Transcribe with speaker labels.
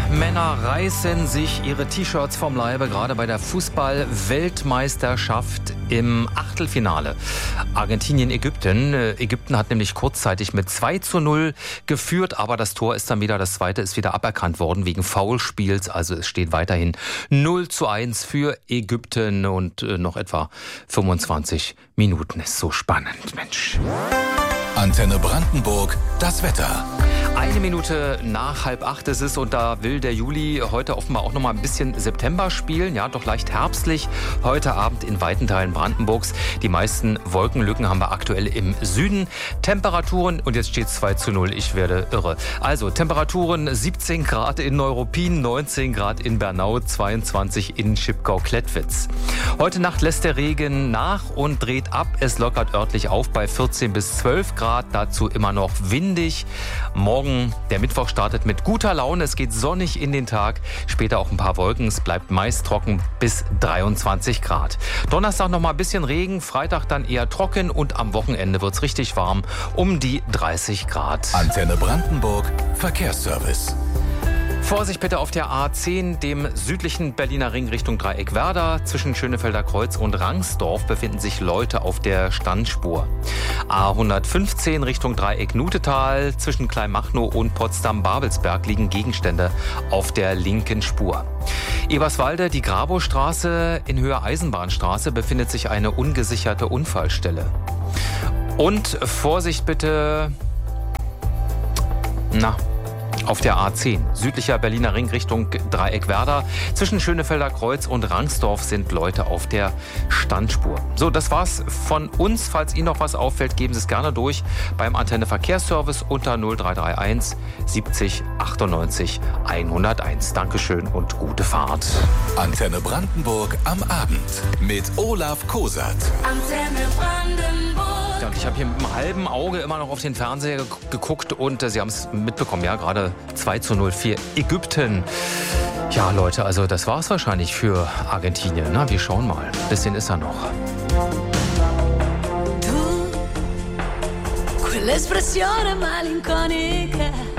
Speaker 1: Männer reißen sich ihre T-Shirts vom Leibe, gerade bei der Fußball-Weltmeisterschaft im Achtelfinale. Argentinien-Ägypten. Ägypten hat nämlich kurzzeitig mit 2:0 geführt, aber das Tor ist dann wieder, das zweite ist wieder aberkannt worden wegen Foulspiels. Also es steht weiterhin 0:1 für Ägypten und noch etwa 25 Minuten. Ist so spannend, Mensch.
Speaker 2: Antenne Brandenburg, das Wetter.
Speaker 1: 1 Minute nach 7:30 ist es und da will der Juli heute offenbar auch noch mal ein bisschen September spielen. Ja, doch leicht herbstlich. Heute Abend in weiten Teilen Brandenburgs. Die meisten Wolkenlücken haben wir aktuell im Süden. Temperaturen, und jetzt steht es 2:0, ich werde irre. Also Temperaturen 17 Grad in Neuruppin, 19 Grad in Bernau, 22 in Schipkau-Klettwitz. Heute Nacht lässt der Regen nach und dreht ab. Es lockert örtlich auf bei 14 bis 12 Grad. Dazu immer noch windig. Morgen, der Mittwoch, startet mit guter Laune. Es geht sonnig in den Tag. Später auch ein paar Wolken. Es bleibt meist trocken bis 23 Grad. Donnerstag noch mal ein bisschen Regen. Freitag dann eher trocken. Und am Wochenende wird es richtig warm. Um die 30 Grad.
Speaker 2: Antenne Brandenburg, Verkehrsservice.
Speaker 1: Vorsicht bitte auf der A10, dem südlichen Berliner Ring Richtung Dreieckwerder. Zwischen Schönefelder Kreuz und Rangsdorf befinden sich Leute auf der Standspur. A115 Richtung Dreieck Nutetal. Zwischen Kleinmachnow und Potsdam-Babelsberg liegen Gegenstände auf der linken Spur. Eberswalde, die Grabostraße in Höhe Eisenbahnstraße befindet sich eine ungesicherte Unfallstelle. Und Vorsicht bitte... auf der A10, südlicher Berliner Ring Richtung Dreieckwerder. Zwischen Schönefelder Kreuz und Rangsdorf sind Leute auf der Standspur. So, das war's von uns. Falls Ihnen noch was auffällt, geben Sie es gerne durch beim Antenne Verkehrsservice unter 0331 70 98 101. Dankeschön und gute Fahrt.
Speaker 2: Antenne Brandenburg am Abend mit Olaf Kosat.
Speaker 3: Antenne Brandenburg.
Speaker 1: Ja, und ich habe hier mit einem halben Auge immer noch auf den Fernseher geguckt und Sie haben es mitbekommen, ja, gerade 2:0 für Ägypten. Ja, Leute, also das war es wahrscheinlich für Argentinien. Na, wir schauen mal. Ein bisschen ist er noch.
Speaker 3: Tu, quell'espressione malinconica